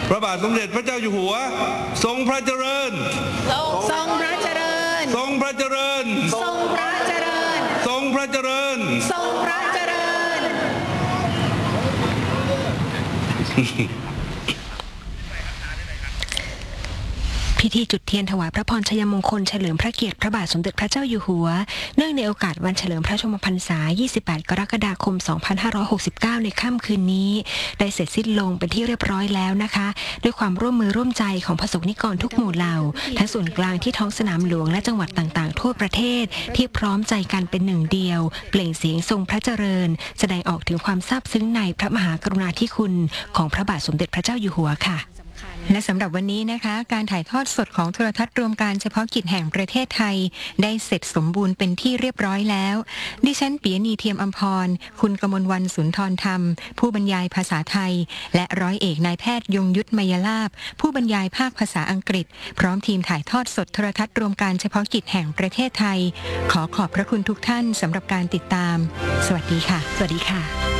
พระบาทสมเด็จพระเจ้าอยู่หัวทรงพระเจริญทรงพระเจริญทรงพระเจริญทรงพระเจริญทรงพระเจริญทรงพระเจริญพิธีจุดเทียนถวายพระพรชัยมงคลเฉลิมพระเกียรติพระบาทสมเด็จพระเจ้าอยู่หัวเนื่องในโอกาสวันเฉลิมพระชนมพรรษา 28 กรกฎาคม 2569 ในค่ำคืนนี้ได้เสร็จสิ้นลงเป็นที่เรียบร้อยแล้วนะคะด้วยความร่วมมือร่วมใจของประสบนิกรทุกหมู่เหล่าทั้งส่วนกลางที่ท้องสนามหลวงและจังหวัดต่างๆทั่วประเทศที่พร้อมใจกันเป็นหนึ่งเดียวเปล่งเสียงทรงพระเจริญแสดงออกถึงความซาบซึ้งในพระมหากรุณาธิคุณของพระบาทสมเด็จพระเจ้าอยู่หัวค่ะและสำหรับวันนี้นะคะการถ่ายทอดสดของโทรทัศน์รวมการเฉพาะกิจแห่งประเทศไทยได้เสร็จสมบูรณ์เป็นที่เรียบร้อยแล้วดิฉันปิยณีเทียมอำพรคุณกมลวรรณสุนทรธรรมผู้บรรยายภาษาไทยและร้อยเอกนายแพทย์ยงยุทธมยลาภผู้บรรยายภาคภาษาอังกฤษพร้อมทีมถ่ายทอดสดโทรทัศน์รวมการเฉพาะกิจแห่งประเทศไทยขอขอบพระคุณทุกท่านสำหรับการติดตามสวัสดีค่ะสวัสดีค่ะ